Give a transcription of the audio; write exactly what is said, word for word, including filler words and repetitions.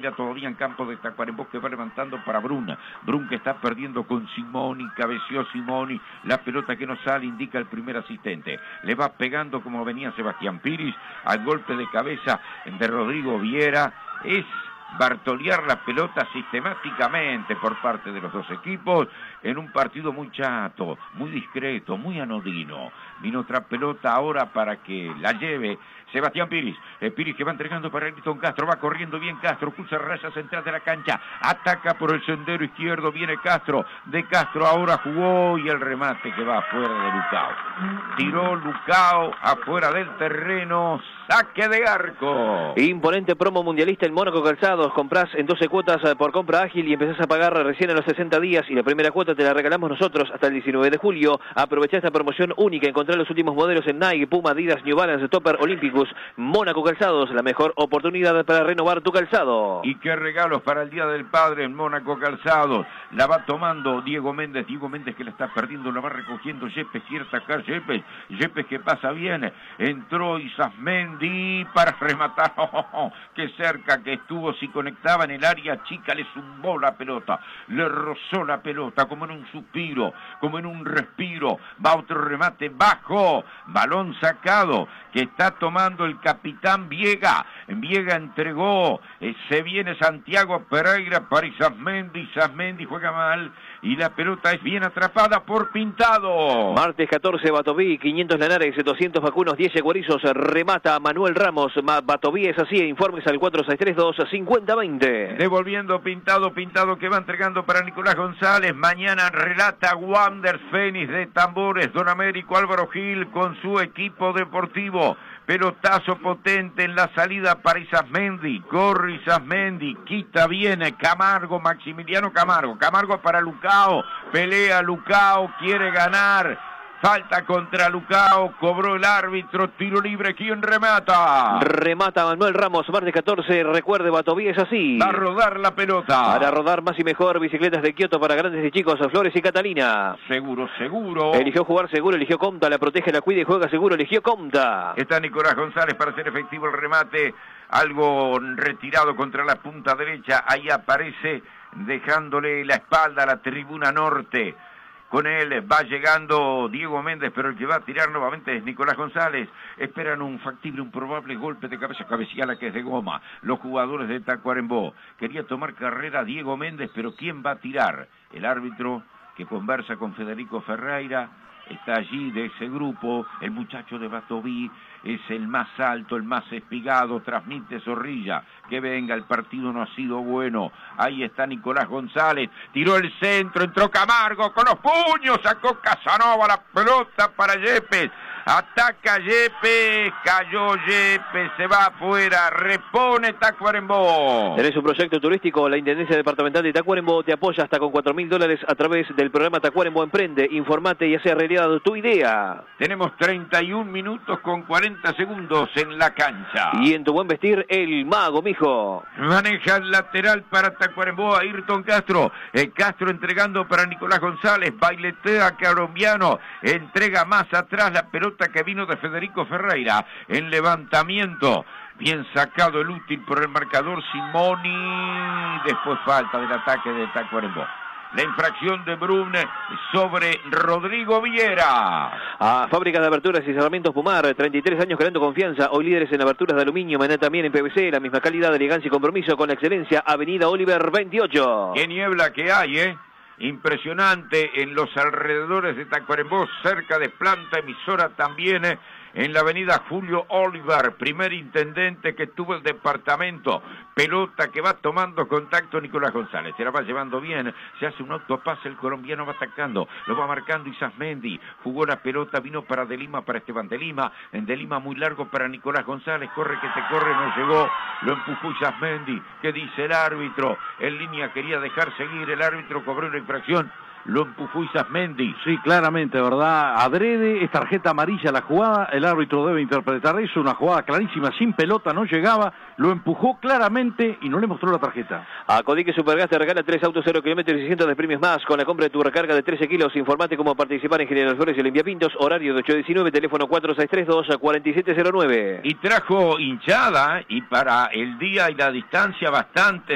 Ferreira todavía en campo de Tacuarembó, que va levantando para Brun. Brun que está perdiendo con Simoni, cabeció Simoni, la pelota que no sale indica el primer asistente. Le va pegando como venía Sebastián Piris al golpe de cabeza de Rodrigo Viera. Es bartolear la pelota sistemáticamente por parte de los dos equipos en un partido muy chato, muy discreto, muy anodino. Vino otra pelota ahora para que la lleve Sebastián Piris. Eh, Piris que va entregando para Ayrton Castro, va corriendo bien Castro, cruza raya central de la cancha, ataca por el sendero izquierdo, viene Castro, de Castro ahora jugó y el remate que va afuera de Lucao. Tiró Lucao afuera del terreno, saque de arco. Imponente promo mundialista en Mónaco Calzados, comprás en doce cuotas por compra ágil y empezás a pagar recién en los sesenta días y la primera cuota te la regalamos nosotros hasta el diecinueve de julio. Aprovecha esta promoción única, encontrá los últimos modelos en Nike, Puma, Adidas, New Balance, Topper, Olímpicos. Mónaco Calzados, la mejor oportunidad para renovar tu calzado. Y qué regalos para el Día del Padre en Mónaco Calzados. La va tomando Diego Méndez, Diego Méndez que la está perdiendo, la va recogiendo Yepes, quiere atacar Yepes, Yepes que pasa bien, entró Isasmendi para rematar, oh, oh, oh, qué cerca que estuvo, si conectaba en el área chica, le zumbó la pelota, le rozó la pelota, como en un suspiro, como en un respiro, va otro remate bajo, balón sacado, que está tomando el capitán Viega. Viega entregó, eh, se viene Santiago Pereira para Isasmendi, Isasmendi juega mal y la pelota es bien atrapada por Pintado. Martes catorce Batoví, quinientos Lanares, doscientos vacunos, diez Guarizos, remata Manuel Ramos. Batoví es así, informes al cuatro seis tres dos, cinco cero dos cero. Devolviendo Pintado, Pintado que va entregando para Nicolás González. Mañana relata Wander Fénix de Tambores, Don Américo Álvaro Gil con su equipo deportivo. Pelotazo potente en la salida para Isasmendi, corre Isasmendi, quita, viene Camargo, Maximiliano Camargo, Camargo para Lucao, pelea Lucao, quiere ganar, falta contra Lucao, cobró el árbitro, tiro libre, ¿quién remata? Remata Manuel Ramos, martes catorce, recuerde Batoví es así. Va a rodar la pelota. Para rodar más y mejor, bicicletas de Kioto para grandes y chicos, Flores y Catalina. Seguro, seguro. Eligió jugar seguro, eligió Comta, la protege, la cuida y juega seguro, eligió Comta. Está Nicolás González para hacer efectivo el remate, algo retirado contra la punta derecha, ahí aparece dejándole la espalda a la tribuna norte. Con él va llegando Diego Méndez, pero el que va a tirar nuevamente es Nicolás González. Esperan un factible, un probable golpe de cabeza, cabeciala que es de goma. Los jugadores de Tacuarembó. Quería tomar carrera Diego Méndez, pero ¿quién va a tirar? El árbitro que conversa con Federico Ferreira. Está allí de ese grupo, el muchacho de Batoví es el más alto, el más espigado, transmite Zorrilla, que venga, el partido no ha sido bueno, ahí está Nicolás González, tiró el centro, entró Camargo con los puños, sacó Casanova la pelota para Yepes, ataca Yepes, cayó Yepes, se va afuera, repone Tacuarembó. Tenés un proyecto turístico, la Intendencia Departamental de Tacuarembó te apoya hasta con cuatro mil dólares a través del programa Tacuarembó Emprende, informate y hace realidad tu idea. Tenemos treinta y un minutos con cuarenta segundos en la cancha. Y en tu buen vestir, el mago, mijo. Maneja el lateral para Tacuarembó, Ayrton Castro. El Castro entregando para Nicolás González. Bailetea colombiano. Entrega más atrás la pelota que vino de Federico Ferreira. En levantamiento. Bien sacado el útil por el marcador Simoni. Después falta del ataque de Tacuarembó. La infracción de Brun sobre Rodrigo Viera. A Fábricas de Aberturas y Cerramientos Pumar, treinta y tres años creando confianza, hoy líderes en aberturas de aluminio, mañana también en P V C, la misma calidad, elegancia y compromiso con la excelencia, Avenida Oliver veintiocho. Qué niebla que hay, ¿eh? Impresionante en los alrededores de Tacuarembó, cerca de planta emisora también, ¿eh? En la avenida Julio Oliver, primer intendente que tuvo el departamento. Pelota que va tomando contacto Nicolás González. Se la va llevando bien. Se hace un autopase, el colombiano va atacando. Lo va marcando Isasmendi. Jugó la pelota, vino para De Lima, para Esteban De Lima. En De Lima muy largo para Nicolás González. Corre que te corre, no llegó. Lo empujó Isasmendi. ¿Qué dice el árbitro? En línea quería dejar seguir. El árbitro cobró una infracción. Lo empujó Isasmendi. Sí, claramente, ¿verdad? Adrede, es tarjeta amarilla la jugada, el árbitro debe interpretar eso, una jugada clarísima, sin pelota, no llegaba, lo empujó claramente y no le mostró la tarjeta. A Codique Supergas te regala tres autos cero kilómetros y cientos de premios más con la compra de tu recarga de trece kilos. Informate cómo participar en General Flores y Olimpia Pintos, horario de ocho a diecinueve, teléfono cuatro seis tres dos, cuatro siete cero nueve. Y trajo hinchada y para el día y la distancia bastante